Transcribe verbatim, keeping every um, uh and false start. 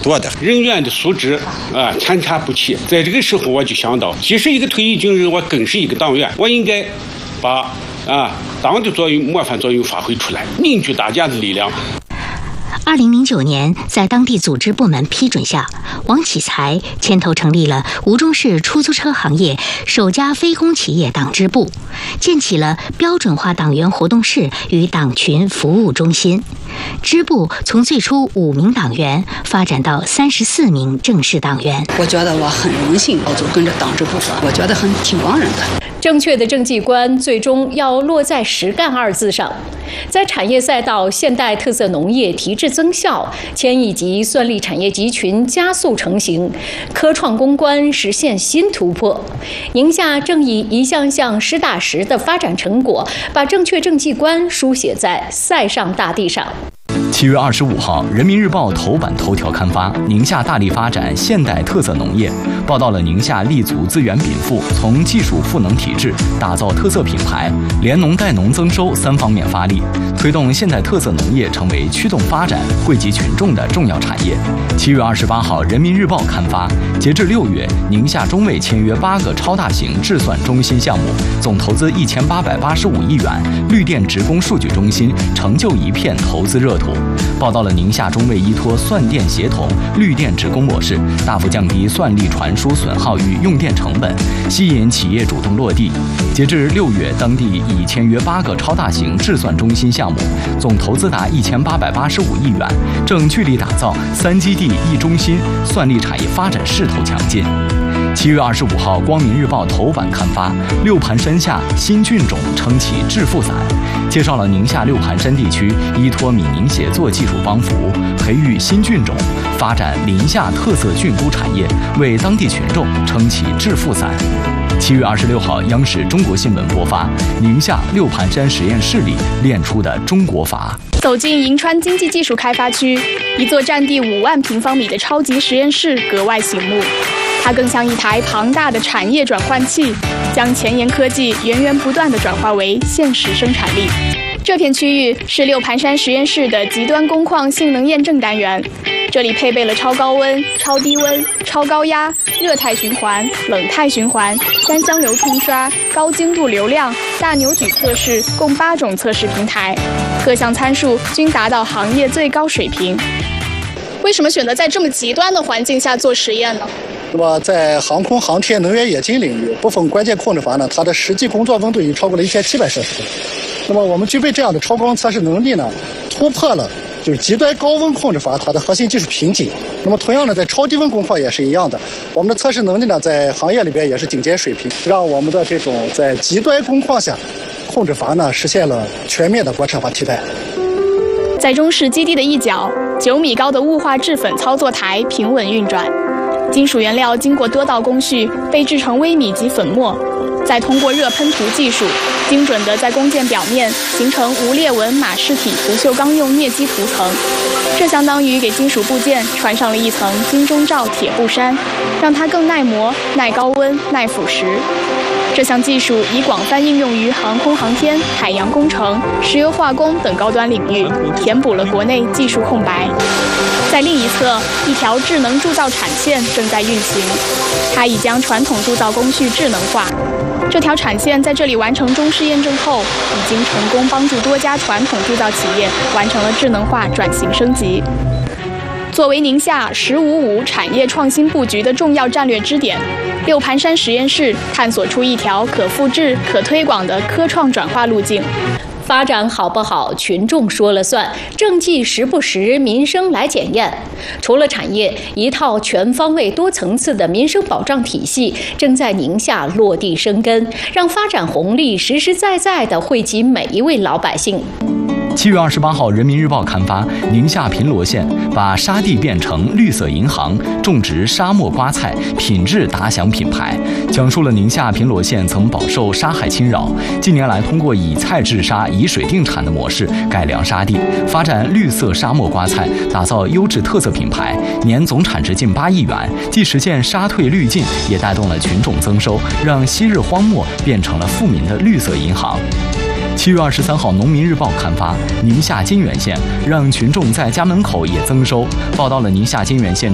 多的。人员的素质啊参差不齐，在这个时候我就想到，既是一个退役军人，我更是一个党员，我应该把啊党的作用、模范作用发挥出来，凝聚大家的力量。 二零零九年，在当地组织部门批准下，王启才牵头成立了吴中市出租车行业首家非公企业党支部，建起了标准化党员活动室与党群服务中心。支部从最初五名党员发展到三十四名正式党员。 我觉得我很荣幸，我就跟着党支部做，我觉得很挺光荣的。 正确的政绩观最终要落在实干二字上。在产业赛道现代特色农业提质增效、千亿级算力产业集群加速成型，科创攻关实现新突破。宁夏正以一项项实打实的发展成果，把正确政绩观书写在赛上大地上。 七月二十五号，《人民日报》头版头条刊发：宁夏大力发展现代特色农业，报道了宁夏立足资源禀赋，从技术赋能体制打造特色品牌，联农带农增收三方面发力，推动现代特色农业成为驱动发展、惠及群众的重要产业。七月二十八号，《人民日报》刊发：截至六月，宁夏中卫签约八个超大型制算中心项目，总投资一千八百八十五亿元，绿电职工数据中心成就一片投资热土。报道了宁夏中卫依托算电协同、绿电职工模式，大幅降低算力传输损耗与用电成本，吸引企业主动落地。截至六月，当地已签约八个超大型制算中心项目，总投资达一千八百八十五亿元，正聚力打造三基地一中心，算力产业发展势头强劲。七月二十五号，《光明日报》头版刊发：六盘山下新菌种撑起致富伞，介绍了宁夏六盘山地区依托闽宁协作技术帮扶，培育新菌种，发展林下特色菌菇产业，为当地群众撑起致富伞。七月二十六号，央视中国新闻播发：宁夏六盘山实验室里练出的中国阀。 走进银川经济技术开发区，一座占地五万平方米的超级实验室格外醒目。它更像一台庞大的产业转换器，将前沿科技源源不断地转化为现实生产力。这片区域是六盘山实验室的极端工况性能验证单元，这里配备了超高温、超低温、超高压、热态循环、冷态循环、三箱流冲刷、高精度流量、大扭矩测试共八种测试平台，各项参数均达到行业最高水平。为什么选择在这么极端的环境下做实验呢？ 那么，在航空航天、能源冶金领域，部分关键控制阀呢，它的实际工作温度已经超过了一千七百摄氏度。那么，我们具备这样的超高温测试能力呢，突破了就是极端高温控制阀它的核心技术瓶颈。那么，同样呢，在超低温工况也是一样的，我们的测试能力呢，在行业里边也是顶尖水平，让我们的这种在极端工况下控制阀呢，实现了全面的国产化替代。 在中式基地的一角，九米高的雾化制粉操作台平稳运转。金属原料经过多道工序被制成微米级粉末，再通过热喷涂技术，精准地在工件表面形成无裂纹马氏体不锈钢用镍基涂层。这相当于给金属部件穿上了一层金钟罩铁布衫，让它更耐磨、耐高温、耐腐蚀。这项技术已广泛应用于航空航天、海洋工程、石油化工等高端领域，填补了国内技术空白。在另一侧，一条智能铸造产线正在运行，它已将传统铸造工序智能化。这条产线在这里完成中试验证后，已经成功帮助多家传统铸造企业完成了智能化转型升级。作为宁夏“十五五”产业创新布局的重要战略支点，六盘山实验室探索出一条可复制、可推广的科创转化路径。 发展好不好，群众说了算；政绩实不实，民生来检验。除了产业，一套全方位、多层次的民生保障体系正在宁夏落地生根，让发展红利实实在在地惠及每一位老百姓。 七月二十八号，《人民日报》刊发：宁夏平罗县把沙地变成绿色银行，种植沙漠瓜菜，品质打响品牌。讲述了宁夏平罗县曾饱受沙害侵扰，近年来通过以菜治沙、以水定产的模式改良沙地，发展绿色沙漠瓜菜，打造优质特色品牌，年总产值近八亿元，既实现沙退绿进，也带动了群众增收，让昔日荒漠变成了富民的绿色银行。七月二十三号，《农民日报》刊发：宁夏金源县让群众在家门口也增收，报道了宁夏金源县